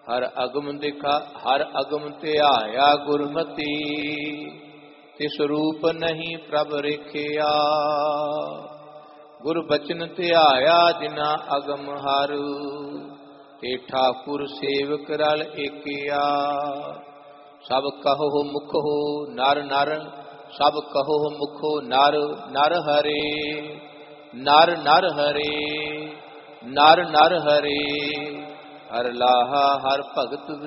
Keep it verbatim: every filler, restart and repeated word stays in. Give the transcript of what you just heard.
हर अगम दिखा हर अगम त्याया गुरमति तिस रूप नहीं प्रभ रेखिया गुर बचन त्याया जिना अगम हर ते ठाकुर सेवक रल एकिया सब कहो मुख हो नर नर सब कहो मुखो नर नर हरे नर नर हरे नर नर हरे हर लाहा हर भगत